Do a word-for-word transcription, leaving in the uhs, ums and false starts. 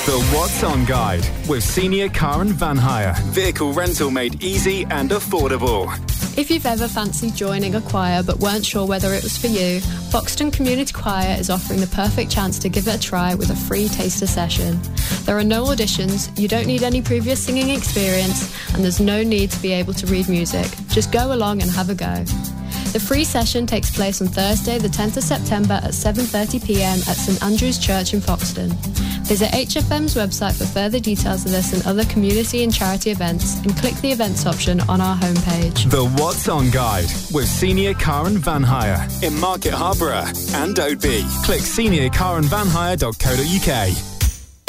The What's On Guide with Senior Car and Van Hire. Vehicle rental made easy and affordable. If you've ever fancied joining a choir but weren't sure whether it was for you, Foxton Community Choir is offering the perfect chance to give it a try with a free taster session. There are no auditions, you don't need any previous singing experience, and there's no need to be able to read music. Just go along and have a go. The free session takes place on Thursday the tenth of September at seven thirty p m at St Andrew's Church in Foxton. Visit H F M's website for further details of this and other community and charity events, and click the events option on our homepage. The What's On Guide with Senior Car and Van Hire in Market Harborough and Oadby. Click senior car and van hire dot co dot uk.